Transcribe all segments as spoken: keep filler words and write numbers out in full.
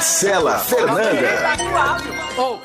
Marcela Fernanda. Oh.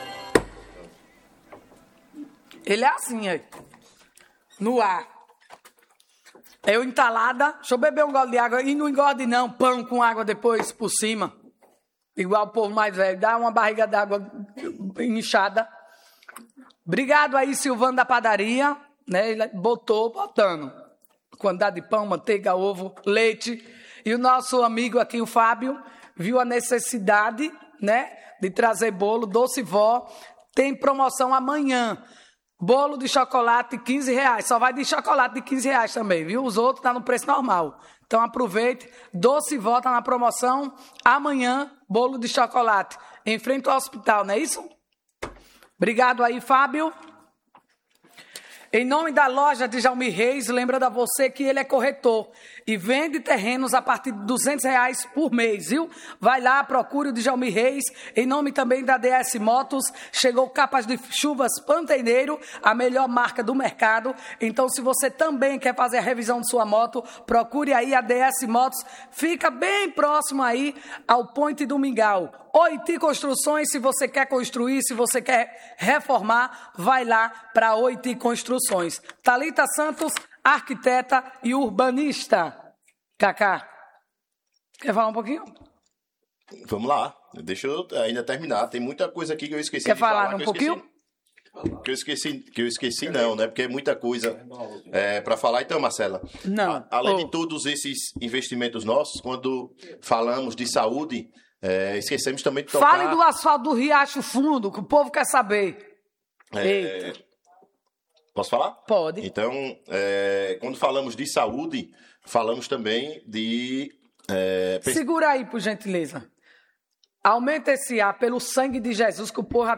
Ele é assim, aí. No ar. Eu entalada, deixa eu beber um gole de água. E não engorde não, pão com água depois por cima. Igual o povo mais velho. Dá uma barriga d'água inchada. Obrigado aí, Silvano da padaria. Né? Ele botou, botando. Quantidade de pão, manteiga, ovo, leite. E o nosso amigo aqui, o Fábio, viu a necessidade, né, de trazer bolo, doce vó. Tem promoção amanhã. Bolo de chocolate, quinze reais. Só vai de chocolate de quinze reais também, viu? Os outros tá no preço normal. Então aproveite. Doce vó tá na promoção. Amanhã, bolo de chocolate. Em frente ao hospital, não é isso? Obrigado aí, Fábio. Em nome da loja de Djalmi Reis, lembra a você que ele é corretor e vende terrenos a partir de duzentos reais por mês, viu? Vai lá, procure o Djalmi Reis. Em nome também da D S Motos, chegou capas de chuvas Pantaneiro, a melhor marca do mercado. Então, se você também quer fazer a revisão de sua moto, procure aí a D S Motos. Fica bem próximo aí ao Ponte do Mingau. Oiti Construções, se você quer construir, se você quer reformar, vai lá para Oiti Construções. Thalita Santos, arquiteta e urbanista. Cacá, quer falar um pouquinho? Vamos lá, deixa eu ainda terminar. Tem muita coisa aqui que eu esqueci quer de falar. Quer falar um pouquinho? Que eu esqueci, que eu esqueci não, né? Porque é muita coisa é, para falar. Então, Marcela, não. A, além oh. de todos esses investimentos nossos, quando falamos de saúde, é, esquecemos também de tocar... Fale do asfalto do Riacho Fundo, que o povo quer saber. É, posso falar? Pode. Então, é, quando falamos de saúde, falamos também de... É, Segura aí, por gentileza. Aumenta esse ar pelo sangue de Jesus, que o povo